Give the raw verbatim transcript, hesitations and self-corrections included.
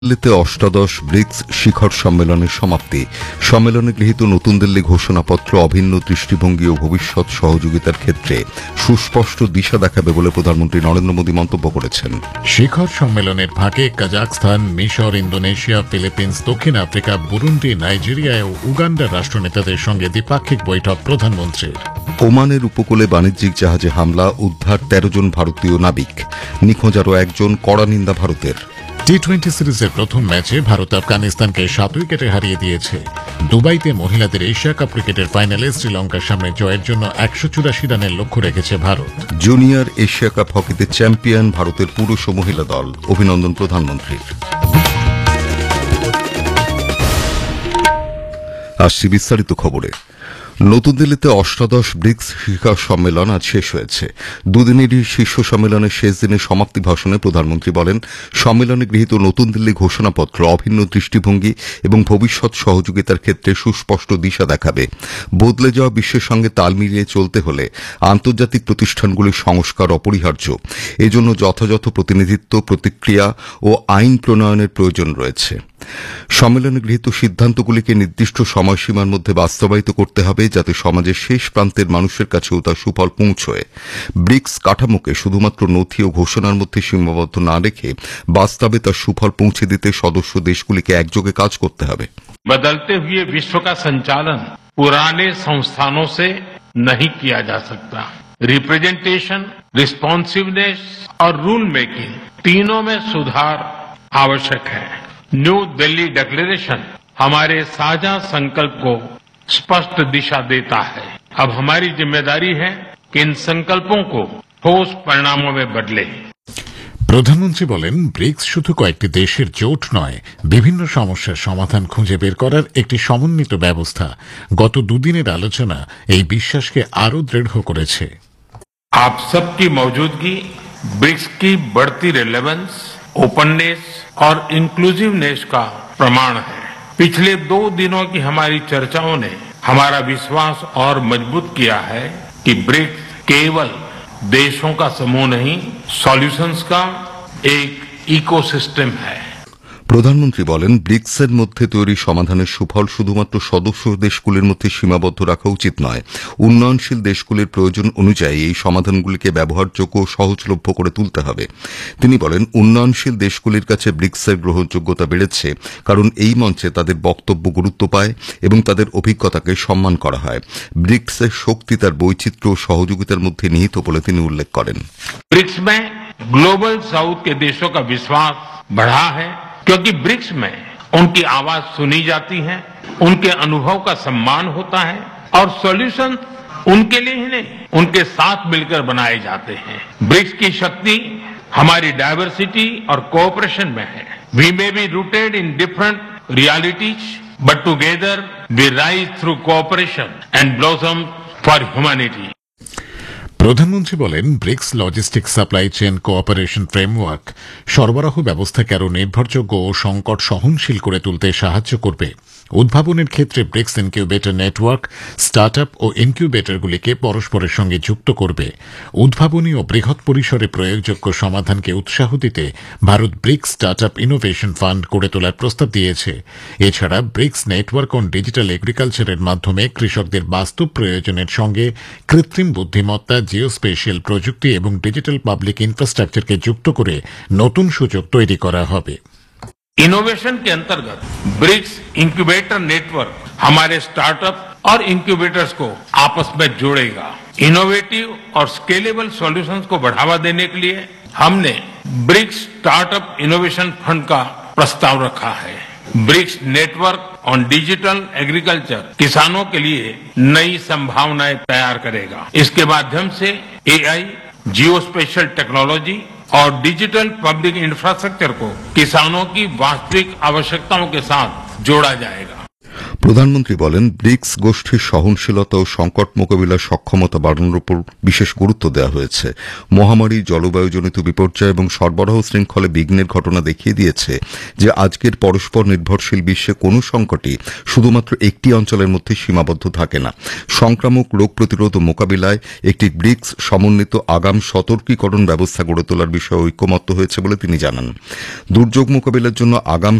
দিল্লিতে অষ্টাদশ ব্রিক্স শিখর সম্মেলনের সমাপ্তি। সম্মেলনে গৃহীত নতুন দিল্লি ঘোষণাপত্র অভিন্ন দৃষ্টিভঙ্গি ও ভবিষ্যৎ সহযোগিতার ক্ষেত্রে সুস্পষ্ট দিশা দেখাবে বলে প্রধানমন্ত্রী নরেন্দ্র মোদী মন্তব্য করেছেন। শিখর সম্মেলনের ভাগে কাজাখস্তান, মিশর, ইন্দোনেশিয়া, ফিলিপিন্স, দক্ষিণ আফ্রিকা, বুরুন্ডি, নাইজেরিয়া ও উগান্ডার রাষ্ট্রনেতাদের সঙ্গে দ্বিপাক্ষিক বৈঠক প্রধানমন্ত্রীর। ওমানের উপকূলে বাণিজ্যিক জাহাজে হামলা, উদ্ধার তেরো জন ভারতীয় নাবিক, নিখোঁজ আরও একজন, কড়া নিন্দা ভারতের। টি টোয়েন্টি সিরিজের প্রথম ম্যাচে ভারত আফগানিস্তানকে সাত উইকেটে হারিয়ে দিয়েছে। দুবাইতে মহিলাদের এশিয়া কাপ ক্রিকেটের ফাইনালে শ্রীলঙ্কার সামনে জয়ের জন্য একশো চুরাশি রানের লক্ষ্য রেখেছে Bharat. Junior Asia cup হকিতে champion ভারতের পুরুষ ও মহিলা দল, অভিনন্দন প্রধানমন্ত্রীর। আসছি বিস্তারিত খবরে। নতুন দিল্লিতে অষ্টাদশ ব্রিক্স শিখর সম্মেলন আজ শেষ হয়েছে। দুদিনেরই শীর্ষ সম্মেলনের শেষ দিনে সমাপ্তি ভাষণে প্রধানমন্ত্রী বলেন, সম্মেলনে গৃহীত নতুন দিল্লি ঘোষণাপত্র অভিন্ন দৃষ্টিভঙ্গি এবং ভবিষ্যৎ সহযোগিতার ক্ষেত্রে সুস্পষ্ট দিশা দেখাবে। বদলে যাওয়া বিশ্বের সঙ্গে তাল মিলিয়ে চলতে হলে আন্তর্জাতিক প্রতিষ্ঠানগুলির সংস্কার অপরিহার্য। এজন্য যথাযথ প্রতিনিধিত্ব, প্রতিক্রিয়া ও আইন প্রণয়নের প্রয়োজন রয়েছে। সম্মেলনে গৃহীত সিদ্ধান্তগুলিকে নির্দিষ্ট সময়সীমার মধ্যে বাস্তবায়িত করতে হবে, যাতে সমাজের শেষ প্রান্তের মানুষের কাছেও তার সুফল পৌঁছয়। ব্রিক্স কাঠামোকে শুধুমাত্র নথি ও ঘোষণার মধ্যে সীমাবদ্ধ না রেখে বাস্তবে তার সুফল পৌঁছে দিতে সদস্য দেশগুলিকে একযোগে কাজ করতে হবে। बदलते हुए विश्व का संचालन पुराने संस्थानों से नहीं किया जा सकता। रिप्रेजेंटेशन, रिस्पॉन्सिवनेस और रूल मेकिंग तीनों में सुधार आवश्यक है। न्यू दिल्ली डिक्लेरेशन हमारे साझा संकल्प को स्पष्ट दिशा देता है। अब हमारी जिम्मेदारी है कि इन संकल्पों को ठोस परिणामों में बदले। প্রধানমন্ত্রী বলেন, ব্রিক্স শুধু কয়েকটি দেশের জোট নয়, বিভিন্ন সমস্যার সমাধান খুঁজে বের করার একটি সমন্বিত ব্যবস্থা। গত দুদিনের আলোচনা এই বিশ্বাসকে আরও দৃঢ় করেছে। आप सबकी मौजूदगी ब्रिक्स की बढ़ती रिलेवेंस, ओपननेस और इंक्लूसिवनेस का प्रमाण है। पिछले दो दिनों की हमारी चर्चाओं ने हमारा विश्वास और मजबूत किया है कि ब्रिक्स केवल देशों का समूह नहीं, सॉल्यूशंस का एक इकोसिस्टम है। প্রধানমন্ত্রী বলেন, ব্রিক্সের মধ্যে তৈরি সমাধানের সুফল শুধুমাত্র সদস্য দেশগুলির মধ্যে সীমাবদ্ধ রাখা উচিত নয়। উন্নয়নশীল দেশগুলির প্রয়োজন অনুযায়ী এই সমাধানগুলিকে ব্যবহারযোগ্য ও সহজলভ্য করে তুলতে হবে। তিনি বলেন, উন্নয়নশীল দেশগুলির কাছে ব্রিক্সের গ্রহণযোগ্যতা বেড়েছে, কারণ এই মঞ্চে তাদের বক্তব্য গুরুত্ব পায় এবং তাদের অভিজ্ঞতাকে সম্মান করা হয়। ব্রিক্সের শক্তি তার বৈচিত্র্য ও সহযোগিতার মধ্যে নিহিত বলে তিনি উল্লেখ করেন। ब्रिक्स में ग्लोबल साउथ के देशों का विश्वास बढ़ा है, क्योंकि ब्रिक्स में उनकी आवाज सुनी जाती है, उनके अनुभव का सम्मान होता है और सॉल्यूशन उनके लिए ही नहीं, उनके साथ मिलकर बनाए जाते हैं। ब्रिक्स की शक्ति हमारी डायवर्सिटी और कोऑपरेशन में है। We may be rooted in different realities, but together we rise through cooperation and blossom for humanity. প্রধানমন্ত্রী বলেন, bricks logistic supply chain cooperation framework সরবরাহ ব্যবস্থাকে আরও নির্ভরযোগ্য ও সংকট সহনশীল করে তুলতে সাহায্য করবে। উদ্ভাবনের ক্ষেত্রে bricks incubator network start up ও ইনকিউবেটরগুলিকে পরস্পরের সঙ্গে যুক্ত করবে। উদ্ভাবনী ও বৃহৎ পরিসরে প্রয়োগযোগ্য সমাধানকে উৎসাহ দিতে Bharat bricks start up innovation fund গড়ে তোলার প্রস্তাব দিয়েছে। এছাড়া ব্রিক্স নেটওয়ার্ক অন ডিজিটাল এগ্রিকালচারের মাধ্যমে কৃষকদের বাস্তব প্রয়োজনের সঙ্গে কৃত্রিম বুদ্ধিমত্তা, জিওস্পেশিয়াল প্রযুক্তি এবং ডিজিটাল পাবলিক ইনফ্রাস্ট্রাকচারকে যুক্ত করে নতুন সুযোগ তৈরি করা হবে। इनोवेशन के अंतर्गत ब्रिक्स इंक्यूबेटर नेटवर्क हमारे स्टार्टअप और इंक्यूबेटर्स को आपस में जोड़ेगा। इनोवेटिव और स्केलेबल सॉल्यूशंस को बढ़ावा देने के लिए हमने ब्रिक्स स्टार्टअप इनोवेशन फंड का प्रस्ताव रखा है। BRICS network on digital agriculture किसानों के लिए नई संभावनाएं तैयार करेगा। इसके माध्यम से एआई, जियोस्पेशियल टेक्नोलॉजी और डिजिटल पब्लिक इंफ्रास्ट्रक्चर को किसानों की वास्तविक आवश्यकताओं के साथ जोड़ा जाएगा। প্রধানমন্ত্রী বলেন ব্রিক্স গোষ্ঠীর সহনশীলতা ও সংকট মোকাবিলার সক্ষমতা বাড়ানোর উপর বিশেষ গুরুত্ব দেওয়া হয়েছে। মহামারী, জলবায়ুজনিত বিপর্যয় এবং সরবরাহ শৃঙ্খলে বিঘ্নের ঘটনা দেখিয়ে দিয়েছে যে আজকের পরস্পর নির্ভরশীল বিশ্বে কোনো সংকটই শুধুমাত্র একটি অঞ্চলের মধ্যে সীমাবদ্ধ থাকে না। সংক্রামক রোগ প্রতিরোধ ও মোকাবিলায় একটি ব্রিক্স সমন্বিত আগাম সতর্কীকরণ ব্যবস্থা গড়ে তোলার বিষয়ে ঐকমত্য হয়েছে বলে তিনি জানান। দুর্যোগ মোকাবিলার জন্য আগাম